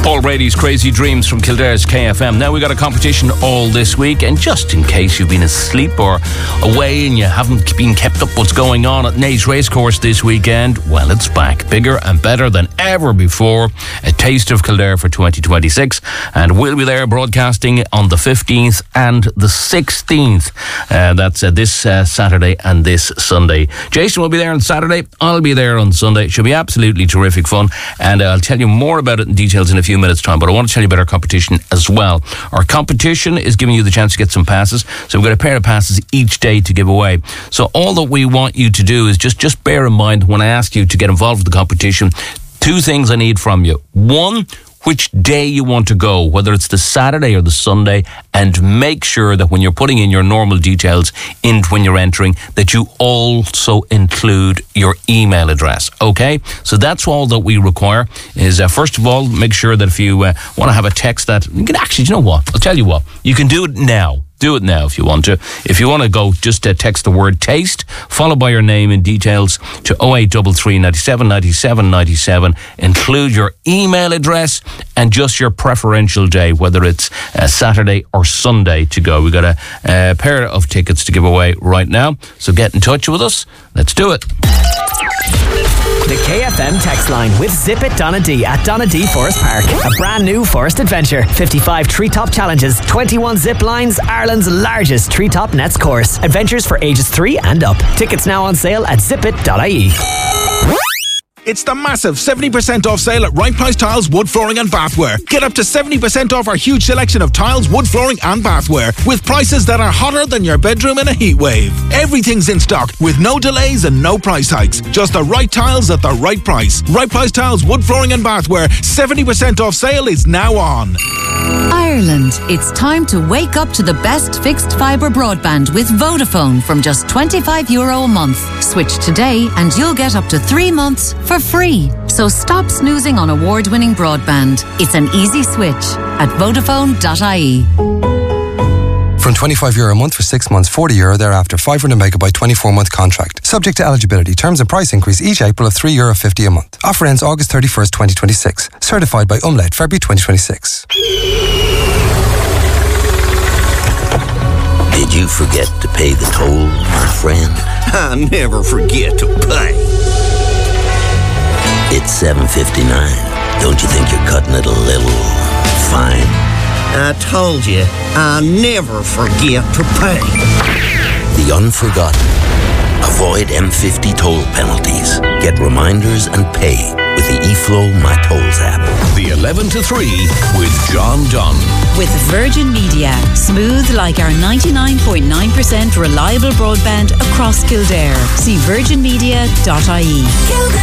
Paul Brady's Crazy Dreams from Kildare's KFM. Now we got a competition all this week, and just in case you've been asleep or away and you haven't been kept up what's going on at Naas Racecourse this weekend, well, it's back, bigger and better than ever before. A taste of Kildare for 2026, and we'll be there broadcasting on the 15th and the 16th. That's this Saturday and this Sunday. Jason will be there on Saturday. I'll be there on Sunday. It should be absolutely terrific fun, and I'll tell you more about it in details in a few minutes' time, but I want to tell you about our competition as well. Our competition is giving you the chance to get some passes, so we've got a pair of passes each day to give away. So all that we want you to do is just bear in mind when I ask you to get involved with the competition, two things I need from you. One, which day you want to go, whether it's the Saturday or the Sunday, and make sure that when you're putting in your normal details in when you're entering, that you also include your email address, okay? So that's all that we require is, first of all, make sure that if you want to have a text that, you can actually, you know what, I'll tell you what, you can do it now. Do it now if you want to. If you want to go, just text the word taste, followed by your name and details to 0833 97 97 97. Include your email address and just your preferential day, whether it's Saturday or Sunday to go. We've got a pair of tickets to give away right now. So get in touch with us. Let's do it. The KFM text line with Zip It Donadee at Donadee Forest Park. A brand new forest adventure. 55 treetop challenges, 21 zip lines, Ireland's largest treetop nets course. Adventures for ages 3 and up. Tickets now on sale at zipit.ie. It's the massive 70% off sale at Right Price Tiles, Wood Flooring and Bathware. Get up to 70% off our huge selection of tiles, wood flooring and bathware with prices that are hotter than your bedroom in a heat wave. Everything's in stock with no delays and no price hikes. Just the right tiles at the right price. Right Price Tiles, Wood Flooring and Bathware. 70% off sale is now on. Ireland, it's time to wake up to the best fixed fibre broadband with Vodafone from just €25 a month. Switch today and you'll get up to 3 months for free. So stop snoozing on award-winning broadband. It's an easy switch at Vodafone.ie. From €25 a month for 6 months, €40 thereafter, 500 megabyte 24-month contract. Subject to eligibility. Terms and price increase each April of €3.50 a month. Offer ends August 31st, 2026. Certified by Umlaut, February 2026. Did you forget to pay the toll, my friend? I never forget to pay. It's 7:59. Don't you think you're cutting it a little fine? I told you, I never forget to pay. The unforgotten. Avoid M50 toll penalties. Get reminders and pay with the eFlow My Tolls app. The 11 to 3 with John Dunn. With Virgin Media. Smooth like our 99.9% reliable broadband across Kildare. See virginmedia.ie.